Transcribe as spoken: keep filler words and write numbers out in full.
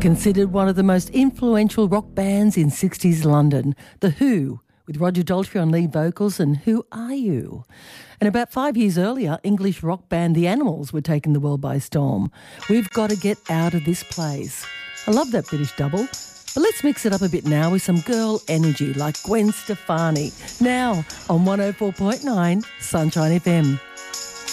Considered one of the most influential rock bands in sixties London, The Who, with Roger Daltrey on lead vocals and Who Are You? And about five years earlier, English rock band The Animals were taking the world by storm. We've got to get out of this place. I love that British double. But let's mix it up a bit now with some girl energy like Gwen Stefani. Now on one oh four point nine Sunshine F M.